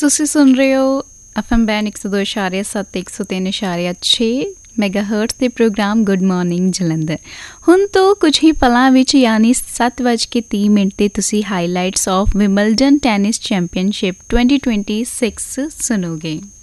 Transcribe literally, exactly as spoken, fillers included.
ਤੁਸੀਂ ਸੁਣ ਰਹੇ ਹੋ ਐਫ ਐਮ ਬੈਂਡ ਇੱਕ ਸੌ ਦੋ ਇਸ਼ਾਰਿਆ ਸੱਤ ਇੱਕ ਸੌ ਤਿੰਨ ਇਸ਼ਾਰਿਆ ਛੇ ਮੈਗਾ ਹਰਟ ਦੇ ਪ੍ਰੋਗਰਾਮ ਗੁੱਡ ਮਾਰਨਿੰਗ ਜਲੰਧਰ। ਹੁਣ ਤੋਂ ਕੁਝ ਹੀ ਪਲਾਂ ਵਿੱਚ ਯਾਨੀ ਸੱਤ ਵੱਜ ਕੇ ਤੀਹ ਮਿੰਟ 'ਤੇ ਤੁਸੀਂ highlights of Wimbledon tennis championship twenty twenty six ਸੁਣੋਗੇ।